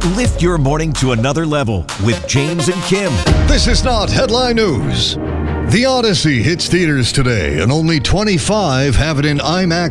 Lift your morning to another level with James and Kim. This is not headline news. The Odyssey hits theaters today, and only 25 have it in IMAX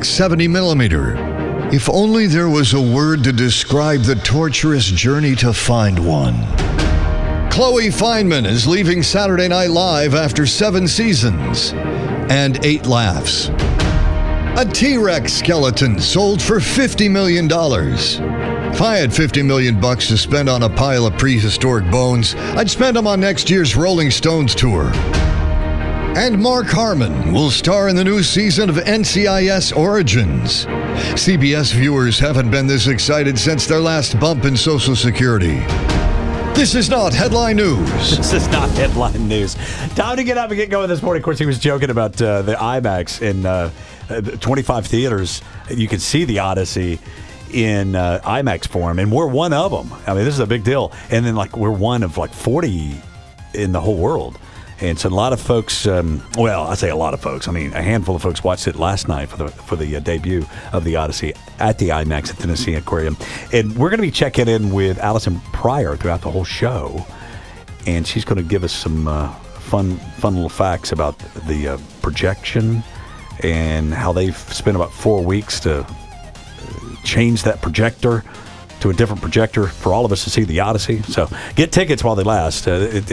70mm. If only there was a word to describe the torturous journey to find one. Chloe Fineman is leaving Saturday Night Live after 7 seasons and 8 laughs. A T-Rex skeleton sold for $50 million. If I had $50 million to spend on a pile of prehistoric bones, I'd spend them on next year's Rolling Stones tour. And Mark Harmon will star in the new season of NCIS Origins. CBS viewers haven't been this excited since their last bump in Social Security. This is not headline news. This is not headline news. Time to get up and get going this morning. Of course, he was joking about the IMAX in 25 theaters. You can see the Odyssey in IMAX form, and we're one of them. I mean, this is a big deal. And then, we're one of 40 in the whole world. And so a lot of folks, well, I say a lot of folks, I mean, a handful of folks watched it last night for the debut of the Odyssey at the IMAX at Tennessee Aquarium. And we're going to be checking in with Allison Pryor throughout the whole show. And she's going to give us some fun little facts about the projection and how they've spent about 4 weeks to change that projector to a different projector for all of us to see the Odyssey. So get tickets while they last.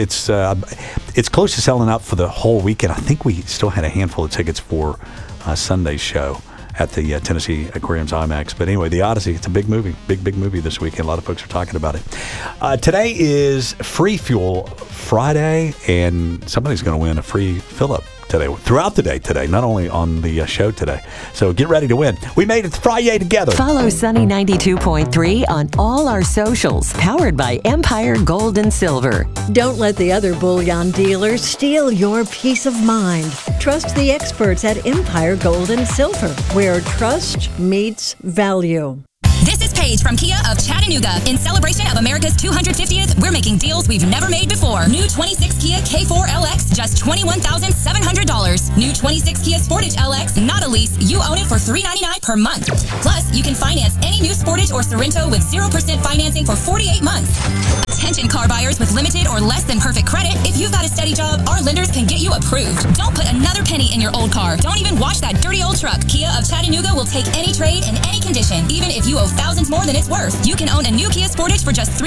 It's close to selling out for the whole weekend. I think we still had a handful of tickets for Sunday's show at the Tennessee Aquarium's IMAX. But anyway, the Odyssey, it's a big movie, big movie this weekend. A lot of folks are talking about it. Today is Free Fuel Friday, and somebody's going to win a free fill-up today, throughout the day today, not only on the show today. So get ready to win. We made it Friday together. Follow Sunny 92.3 on all our socials, powered by Empire Gold and Silver. Don't let the other bullion dealers steal your peace of mind. Trust the experts at Empire Gold and Silver, where trust meets value. This is Paige from Kia of Chattanooga. In celebration of America's 250th, we're making deals we've never made before. New 26 Kia K4 LX, just $21,700. New 26 Kia Sportage LX, not a lease. You own it for $399 per month. Plus, you can finance any new Sportage or Sorrento with 0% financing for 48 months. Attention car buyers with limited or less than perfect credit. If you've got a steady job, our lenders can get you approved. Don't put another penny in your old car. Don't even wash that dirty old truck. Kia of Chattanooga will take any trade in any condition, even if you owe thousands more than it's worth. You can own a new Kia Sportage for just $399